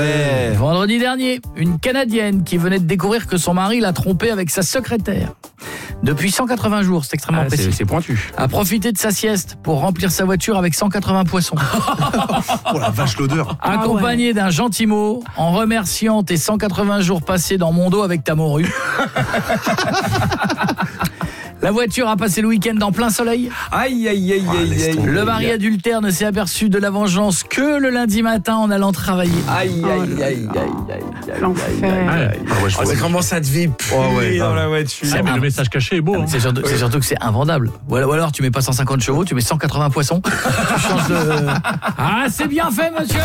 Vendredi dernier, une Canadienne qui venait de découvrir que son mari l'a trompée avec sa secrétaire. Depuis 180 jours, c'est extrêmement précis. C'est pointu. A profité de sa sieste pour remplir sa voiture avec 180 poissons. Oh la vache, l'odeur. Accompagné d'un gentil mot, en remerciant tes 180 jours passés dans mon dos avec ta morue. La voiture a passé le week-end en plein soleil. Aïe, aïe, aïe, aïe, aïe. Le mari adultère ne s'est aperçu de la vengeance que le lundi matin en allant travailler. Aïe, aïe, aïe, aïe. L'enfer. Ça commence à te puer dans la voiture. Ah, mais le message caché est beau. Hein. C'est surtout que c'est invendable. Ou alors tu mets pas 150 chevaux, tu mets 180 poissons. Tu changes de... Ah, c'est bien fait, monsieur.